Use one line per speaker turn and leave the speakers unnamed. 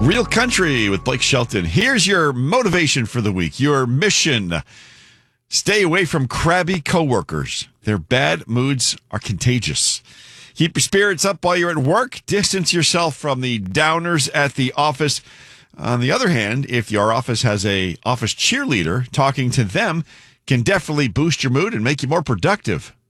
Real Country with Blake Shelton. Here's your motivation for the week, your mission. Stay away from crabby coworkers. Their bad moods are contagious. Keep your spirits up while you're at work. Distance yourself from the downers at the office. On the other hand, if your office has a office cheerleader, talking to them can definitely boost your mood and make you more productive.